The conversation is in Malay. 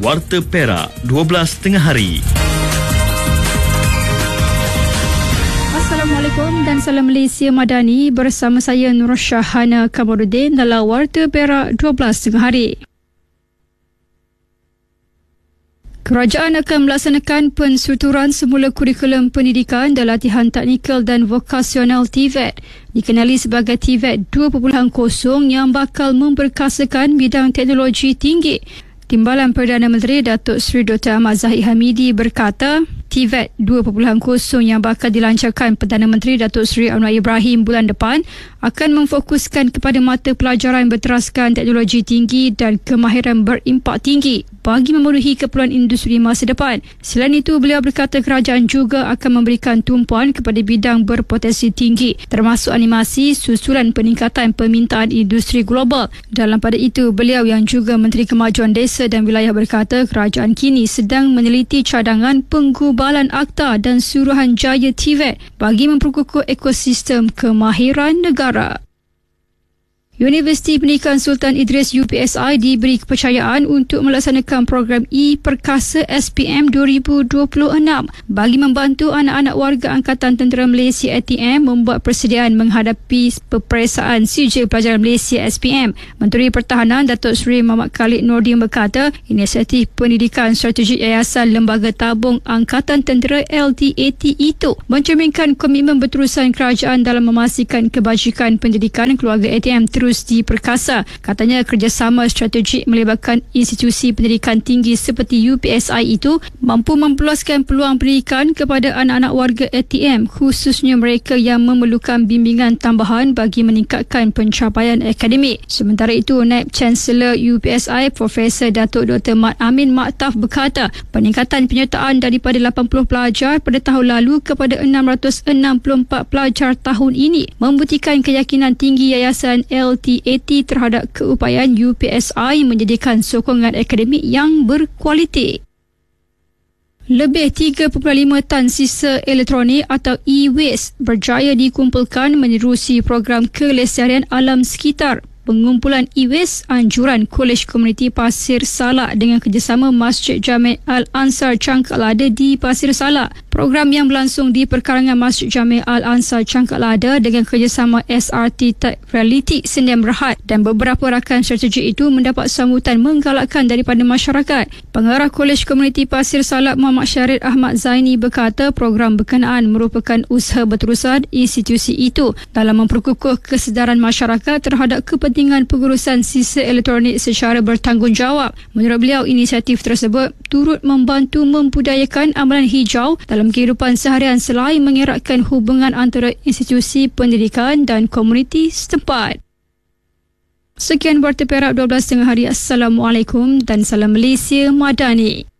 Warta Perak 12.30 hari. Assalamualaikum dan salam Malaysia Madani, bersama saya Nur Syahana Kamarudin dalam Warta Perak 12.30 hari. Kerajaan akan melaksanakan pensuturan semula kurikulum pendidikan dan latihan teknikal dan vokasional TVET, dikenali sebagai TVET 2.0 yang bakal memperkasakan bidang teknologi tinggi. Timbalan Perdana Menteri Datuk Seri Dr. Ahmad Zahid Hamidi berkata, TVET 2.0 yang bakal dilancarkan Perdana Menteri Datuk Seri Anwar Ibrahim bulan depan akan memfokuskan kepada mata pelajaran berteraskan teknologi tinggi dan kemahiran berimpak tinggi bagi memenuhi keperluan industri masa depan. Selain itu, beliau berkata kerajaan juga akan memberikan tumpuan kepada bidang berpotensi tinggi termasuk animasi susulan peningkatan permintaan industri global. Dalam pada itu, beliau yang juga Menteri Kemajuan Desa dan Wilayah berkata kerajaan kini sedang meneliti cadangan penggubalan akta dan Suruhanjaya TVET bagi memperkukuh ekosistem kemahiran negara. Universiti Pendidikan Sultan Idris UPSI diberi kepercayaan untuk melaksanakan program E-Perkasa SPM 2026 bagi membantu anak-anak warga Angkatan Tentera Malaysia ATM membuat persediaan menghadapi peperiksaan CJ Pelajaran Malaysia SPM. Menteri Pertahanan Datuk Seri Muhammad Khalid Nordin berkata, inisiatif pendidikan strategik Yayasan Lembaga Tabung Angkatan Tentera LTAT itu mencerminkan komitmen berterusan kerajaan dalam memastikan kebajikan pendidikan keluarga ATM terus diperkasa. Katanya kerjasama strategik melibatkan institusi pendidikan tinggi seperti UPSI itu mampu mempeluaskan peluang pendidikan kepada anak-anak warga ATM, khususnya mereka yang memerlukan bimbingan tambahan bagi meningkatkan pencapaian akademik. Sementara itu, Naib Chancellor UPSI Profesor Datuk Dr. Mat Amin Maktaf berkata peningkatan penyertaan daripada 80 pelajar pada tahun lalu kepada 664 pelajar tahun ini membuktikan keyakinan tinggi Yayasan LTAT terhadap keupayaan UPSI menjadikan sokongan akademik yang berkualiti. Lebih 3.5 tan sisa elektronik atau e-waste berjaya dikumpulkan menerusi program kelestarian alam sekitar. Pengumpulan e-waste anjuran Kolej Komuniti Pasir Salak dengan kerjasama Masjid Jami' Al-Ansar Cangkak Lada di Pasir Salak. Program yang berlangsung di perkarangan Masjid Jami' Al-Ansar Cangkak Lada dengan kerjasama SRT Tech Reality Senin Berhad dan beberapa rakan strategi itu mendapat sambutan menggalakkan daripada masyarakat. Pengarah Kolej Komuniti Pasir Salak Muhammad Syarif Ahmad Zaini berkata program berkenaan merupakan usaha berterusan institusi itu dalam memperkukuh kesedaran masyarakat terhadap kepentingan pengurusan sisa elektronik secara bertanggungjawab. Menurut beliau, inisiatif tersebut turut membantu membudayakan amalan hijau dalam kehidupan seharian selain mengeratkan hubungan antara institusi pendidikan dan komuniti setempat. Sekian Warta Perak 12.30 hari. Assalamualaikum dan salam Malaysia Madani.